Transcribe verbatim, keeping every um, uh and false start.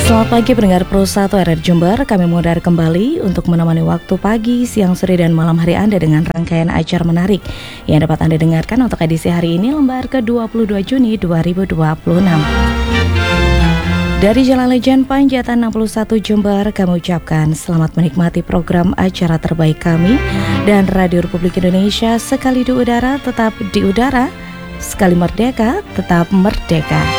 Selamat pagi pendengar Pro satu R R Jember. Kami mengudara kembali untuk menemani waktu pagi, siang, sore, dan malam hari Anda dengan rangkaian acara menarik yang dapat Anda dengarkan untuk edisi hari ini, lembar ke dua puluh dua Juni dua ribu dua puluh enam. Dari Jalan Lejen Panjatan enam puluh satu Jember, kami ucapkan selamat menikmati program acara terbaik kami dan Radio Republik Indonesia. Sekali di udara, tetap di udara. Sekali merdeka, tetap merdeka.